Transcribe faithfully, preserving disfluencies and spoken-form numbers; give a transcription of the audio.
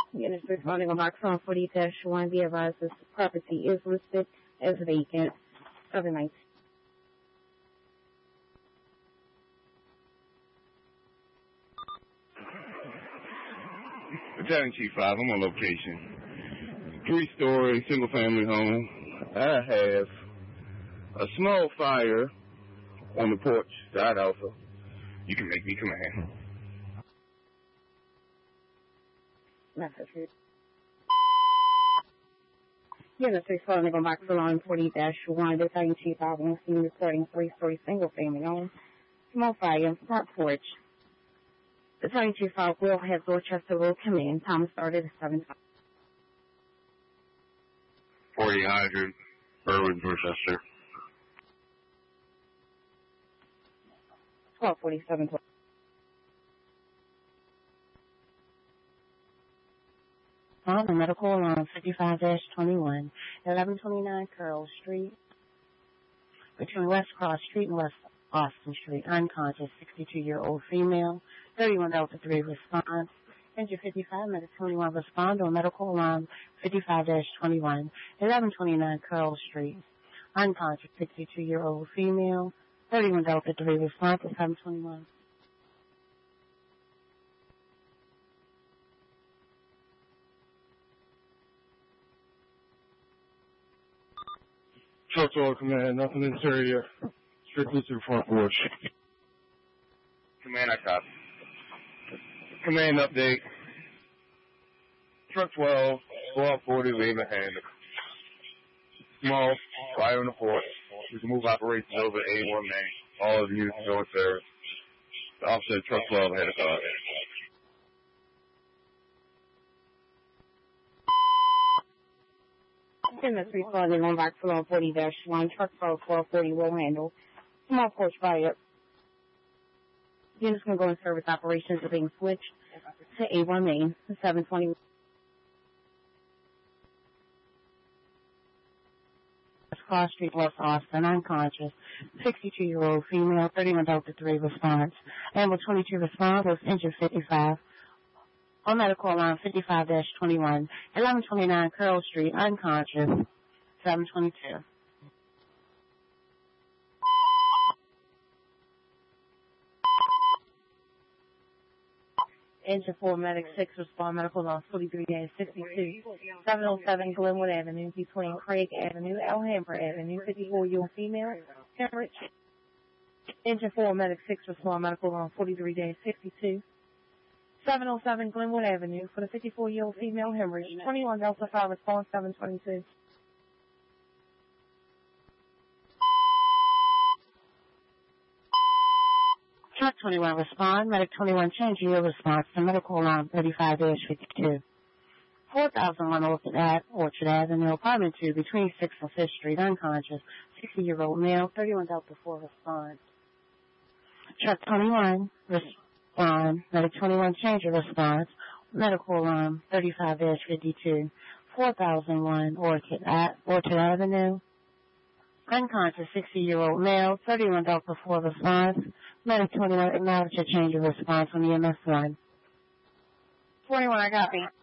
Units responding on box one forty dash one, be advised this property is listed as vacant. Other nights. Battalion Chief five, I'm on location. Three-story, single-family home. I have a small fire on the porch, side alpha. You can make me command. Message. Units responding on box line forty dash one, Battalion Chief five, one scene reporting three-story single-family home. Small fire, front porch. Battalion Chief five will have Dorchester will come in. Time started at seven. forty hundred, Berwyn, Dorchester. twelve forty-seven. On the medical alarm fifty-five dash twenty-one, eleven twenty-nine Curl Street, between West Cross Street and West Austin Street, unconscious, sixty-two-year-old female, thirty-one Delta three response, injured fifty-five, medic twenty-one respond on medical alarm fifty-five dash twenty-one, eleven twenty-nine Curl Street, unconscious, sixty-two-year-old female, thirty-one Delta three response at seven twenty-one. Truck to all command, nothing interior, strictly to the front porch. Command, I copy. Command update. Truck twelve, twelve forty, leaving hand. Small, fire on the porch. We can move operations over to A one main. All of you go in service. The officer at truck twelve had a car. Units responding on box line forty dash one, truck twelve forty will handle. Small porch fire. Units can go in service operations are being switched to A one main, seven twenty. Cross Street, West Austin, unconscious, sixty-two-year-old female, thirty-one Delta three response. Animal twenty-two response was injured fifty-five. On medical alarm fifty-five dash twenty-one, eleven twenty-nine Curl Street, unconscious, seven twenty-two. Engine four, medic six, respond medical alarm forty-three dash sixty-two, seven oh seven Glenwood Avenue, between Craig Avenue, Alhambra Avenue, fifty-four-year-old female, hemorrhage. Engine four, medic six, respond medical alarm forty-three dash sixty-two, seven oh seven Glenwood Avenue, for the fifty-four-year-old female, hemorrhage, twenty-one Delta five, response seven twenty-two. Truck twenty-one respond, medic twenty-one change your response to medical alarm thirty-five dash fifty-two. four thousand one Orchard Ave, Orchard Avenue, apartment two, between sixth and fifth Street, unconscious, sixty-year-old male, thirty-one Delta four response. Truck twenty-one respond, medic twenty-one change your response, medical alarm thirty-five dash fifty-two. four thousand one Orchard, Ave, Orchard Avenue, unconscious, sixty-year-old male, thirty-one Delta four response. Medic twenty-one, acknowledge a change of response on E M S one. twenty-one, I copy.